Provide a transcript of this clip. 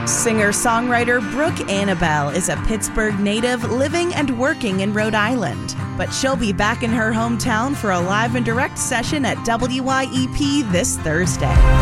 Singer-songwriter Brooke Annabelle is a Pittsburgh native living and working in Rhode Island. But she'll be back in her hometown for a live and direct session at WYEP this Thursday.